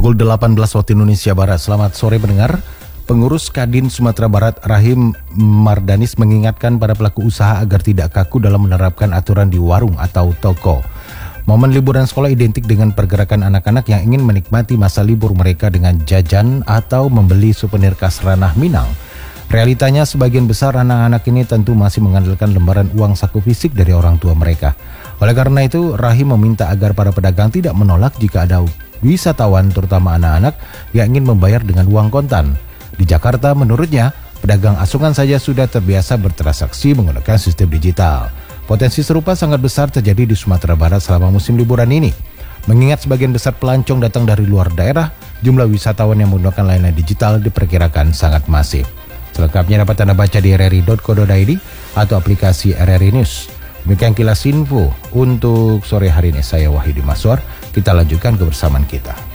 Pukul 18 waktu Indonesia Barat. Selamat sore pendengar. Pengurus Kadin Sumatera Barat Rahim Mardanis mengingatkan para pelaku usaha agar tidak kaku dalam menerapkan aturan di warung atau toko. Momen liburan sekolah identik dengan pergerakan anak-anak yang ingin menikmati masa libur mereka dengan jajan atau membeli souvenir khas ranah Minang. Realitanya sebagian besar anak-anak ini tentu masih mengandalkan lembaran uang saku fisik dari orang tua mereka. Oleh karena itu, Rahim meminta agar para pedagang tidak menolak jika ada wisatawan terutama anak-anak yang ingin membayar dengan uang kontan. Di Jakarta, menurutnya, pedagang asongan saja sudah terbiasa bertransaksi menggunakan sistem digital. Potensi serupa sangat besar terjadi di Sumatera Barat selama musim liburan ini. Mengingat sebagian besar pelancong datang dari luar daerah, jumlah wisatawan yang menggunakan layanan digital diperkirakan sangat masif. Selengkapnya dapat Anda baca di rri.co.id atau aplikasi RRI News. Demikian kilas info untuk sore hari ini. Saya Wahidi Maswar. Kita lanjutkan kebersamaan kita.